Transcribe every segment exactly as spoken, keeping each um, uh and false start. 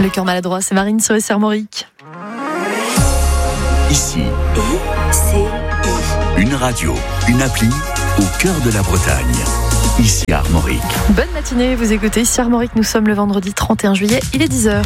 Le cœur maladroit, c'est Marine sur S R Armorique. Ici, I C I. une radio, une appli au cœur de la Bretagne. Ici à Armorique. Bonne matinée, vous écoutez Ici à Armorique. Nous sommes le vendredi trente et un juillet, il est dix heures.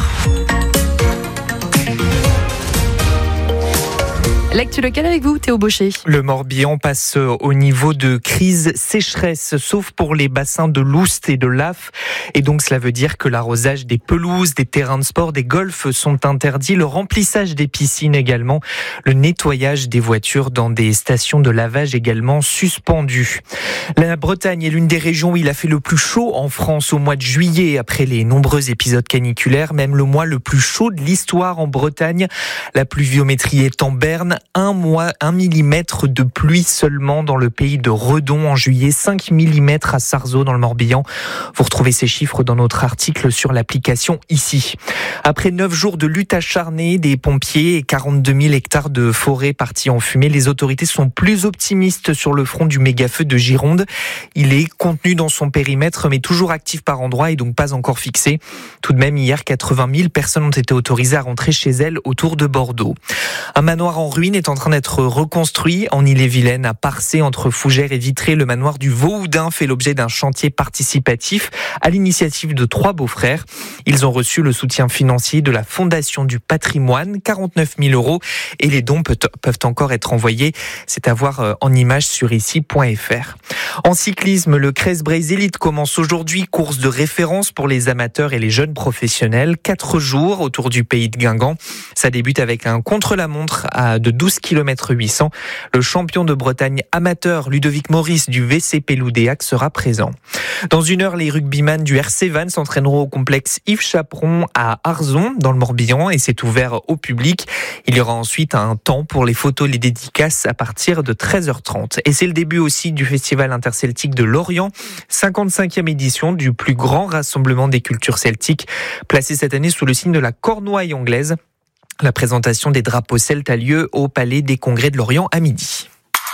L'actu locale avec vous, Théo Baucher. Le Morbihan passe au niveau de crise sécheresse, sauf pour les bassins de Loust et de Laf. Et donc cela veut dire que l'arrosage des pelouses, des terrains de sport, des golfs sont interdits, le remplissage des piscines également, le nettoyage des voitures dans des stations de lavage également suspendues. La Bretagne est l'une des régions où il a fait le plus chaud en France au mois de juillet, après les nombreux épisodes caniculaires, même le mois le plus chaud de l'histoire en Bretagne. La pluviométrie est en berne. Un mois, un millimètre de pluie seulement dans le pays de Redon en juillet, cinq millimètres à Sarzeau dans le Morbihan. Vous retrouvez ces chiffres dans notre article sur l'application ici. Après neuf jours de lutte acharnée des pompiers et quarante-deux mille hectares de forêt partis en fumée, les autorités sont plus optimistes sur le front du méga-feu de Gironde. Il est contenu dans son périmètre, mais toujours actif par endroits et donc pas encore fixé. Tout de même, hier, quatre-vingt mille personnes ont été autorisées à rentrer chez elles autour de Bordeaux. Un manoir en ruine est en train d'être reconstruit en Ille-et-Vilaine, à Parcé, entre Fougères et Vitré. Le manoir du Vauhoudin fait l'objet d'un chantier participatif à l'initiative de trois beaux-frères. Ils ont reçu le soutien financier de la Fondation du patrimoine, quarante-neuf mille euros, et les dons peuvent encore être envoyés. C'est à voir en images sur ici point f r. En cyclisme, le Crest-Braze Elite commence aujourd'hui, course de référence pour les amateurs et les jeunes professionnels. Quatre jours autour du pays de Guingamp. Ça débute avec un contre-la-montre à de douze kilomètres huit cents. Le champion de Bretagne amateur Ludovic Maurice du V C P Loudéac sera présent. Dans une heure, les rugbyman du R C Vannes s'entraîneront au complexe Yves Chaperon à Arzon, dans le Morbihan, et c'est ouvert au public. Il y aura ensuite un temps pour les photos, les dédicaces à partir de treize heures trente. Et c'est le début aussi du Festival interceltique de Lorient, cinquante-cinquième édition du plus grand rassemblement des cultures celtiques, placé cette année sous le signe de la Cornouaille anglaise. La présentation des drapeaux celtes a lieu au Palais des Congrès de Lorient à midi.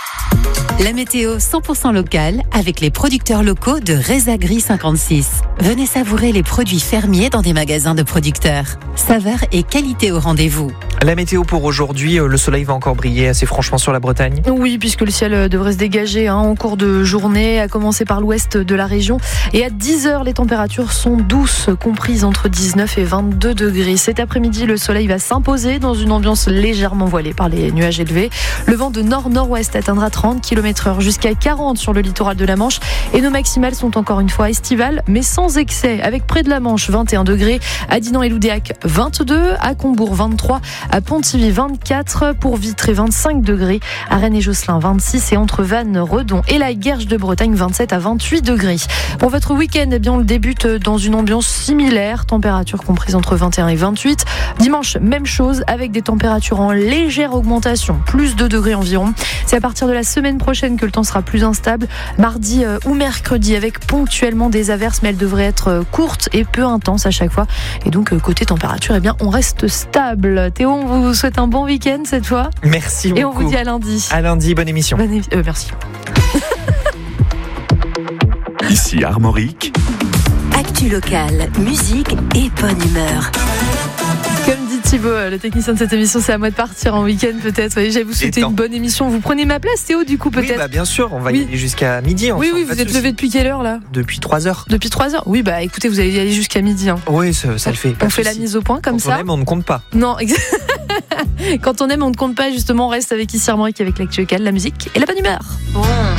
La météo cent pour cent locale avec les producteurs locaux de Résagri cinquante-six. Venez savourer les produits fermiers dans des magasins de producteurs. Saveur et qualité au rendez-vous. La météo pour aujourd'hui, le soleil va encore briller assez franchement sur la Bretagne. Oui, puisque le ciel devrait se dégager hein, en cours de journée, à commencer par l'ouest de la région. Et à dix heures, les températures sont douces, comprises entre dix-neuf et vingt-deux degrés. Cet après-midi, le soleil va s'imposer dans une ambiance légèrement voilée par les nuages élevés. Le vent de nord-nord-ouest atteindra trente kilomètres heure jusqu'à quarante sur le littoral de la Manche. Et nos maximales sont encore une fois estivales, mais sans excès, avec près de la Manche vingt et un degrés, à Dinan et Loudéac vingt-deux, à Combourg vingt-trois, à Pontivy vingt-quatre, pour Vitré vingt-cinq degrés, à Rennes et Josselin vingt-six, et entre Vannes, Redon et la Guerche de Bretagne vingt-sept à vingt-huit degrés. Pour votre week-end, eh bien, on le débute dans une ambiance similaire, température comprise entre vingt et un et vingt-huit. Dimanche, même chose, avec des températures en légère augmentation, plus deux degrés environ. C'est à partir de la semaine prochaine que le temps sera plus instable, mardi euh, ou mercredi, avec ponctuellement des averses, mais elles devraient être euh, courtes et peu intenses à chaque fois. Et donc, euh, côté température, eh bien, on reste stable. Théo, on vous souhaite un bon week-end cette fois. Merci beaucoup. Et on vous dit à lundi. À lundi, bonne émission. Bonne évi- euh, merci. Ici Armorique. Actu locale, musique et bonne humeur. Comme dit Thibaut, le technicien de cette émission, c'est à moi de partir en week-end peut-être. Oui, j'allais vous souhaiter une bonne émission. Vous prenez ma place, Théo, du coup, peut-être? Oui, bah bien sûr, on va oui. y aller jusqu'à midi. Oui, oui, vous êtes levé depuis quelle heure là? Depuis trois heures. Depuis trois heures? Oui, bah écoutez, vous allez y aller jusqu'à midi. Hein. Oui, ça, ça le fait. On fait la mise au point comme Quand ça. on aime, on ne compte pas. Non, quand on aime, on ne compte pas. Justement, on reste avec Ici Armorique, avec l'actu locale, la musique et la bonne humeur. Bon.